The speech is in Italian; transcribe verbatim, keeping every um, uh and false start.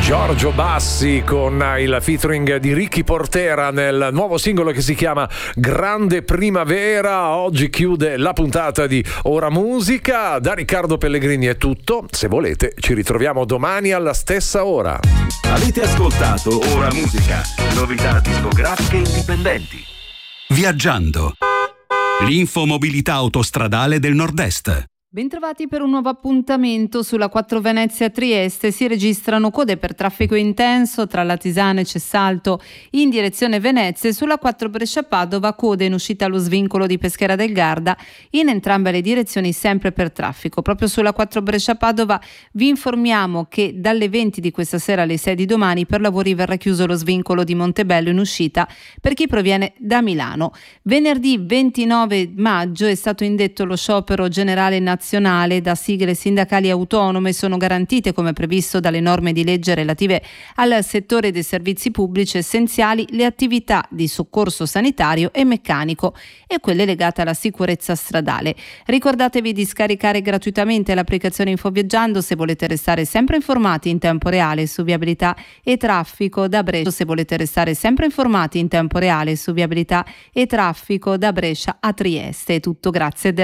Giorgio Bassi con il featuring di Ricky Portera nel nuovo singolo che si chiama Grande Primavera. Oggi chiude la puntata di Ora Musica. Da Riccardo Pellegrini è tutto. Se volete ci ritroviamo domani alla stessa ora. Avete ascoltato Ora Musica, novità discografiche indipendenti. Viaggiando. L'infomobilità autostradale del Nord-Est. Bentrovati per un nuovo appuntamento sulla quattro Venezia-Trieste. Si registrano code per traffico intenso tra Latisana e Cessalto in direzione Venezia e sulla quattro Brescia-Padova code in uscita allo svincolo di Peschiera del Garda in entrambe le direzioni, sempre per traffico. Proprio sulla quattro Brescia-Padova vi informiamo che dalle venti di questa sera alle sei di domani per lavori verrà chiuso lo svincolo di Montebello in uscita per chi proviene da Milano. Venerdì ventinove maggio è stato indetto lo sciopero generale nazionale. Da sigle sindacali autonome sono garantite, come previsto dalle norme di legge relative al settore dei servizi pubblici essenziali, le attività di soccorso sanitario e meccanico e quelle legate alla sicurezza stradale. Ricordatevi di scaricare gratuitamente l'applicazione Infoviaggiando se volete restare sempre informati in tempo reale su viabilità e traffico da Brescia. Se volete restare sempre informati in tempo reale su viabilità e traffico da Brescia a Trieste. È tutto, grazie.